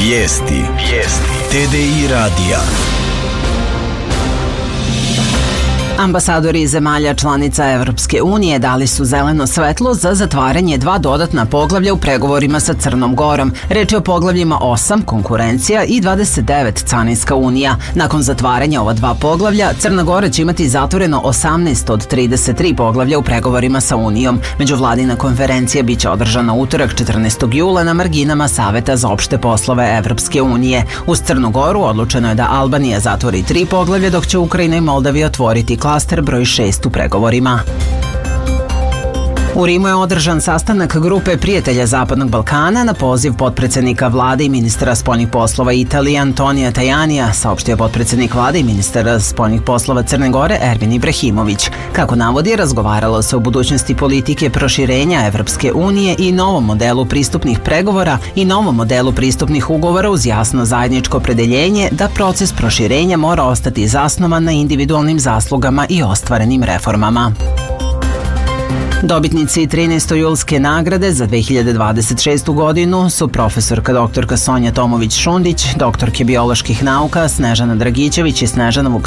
Vijesti. TDI radija. Ambasadori zemalja članica Evropske unije dali su zeleno svetlo za zatvaranje 2 dodatna poglavlja u pregovorima sa Crnom Gorom. Reč je o poglavljima 8, konkurencija, i 29, carinska unija. Nakon zatvaranja ova 2 poglavlja, Crna Gora će imati zatvoreno 18 od 33 poglavlja u pregovorima sa Unijom. Međuvladina konferencija biće održana utorak 14. jula na marginama Saveta za opšte poslove Evropske unije. Uz Crnu Goru odlučeno je da Albanija zatvori 3 poglavlja, dok će Ukrajina i Moldavija otvoriti klaster broj 6 u pregovorima. U Rimu je održan sastanak grupe prijatelja Zapadnog Balkana na poziv potpredsednika vlade i ministra spoljnih poslova Italije Antonija Tajanija, saopštio potpredsednik vlade i ministar spoljnih poslova Crne Gore Ervin Ibrahimović. Kako navodi, razgovaralo se o budućnosti politike proširenja Evropske unije i novom modelu pristupnih pregovora i novom modelu pristupnih ugovora uz jasno zajedničko opredeljenje da proces proširenja mora ostati zasnovan na individualnim zaslugama i ostvarenim reformama. Dobitnici 13. julske nagrade za 2026. godinu su profesorka doktorka Sonja Tomović-Šundić, doktorke bioloških nauka Snežana Dragićević i Snežana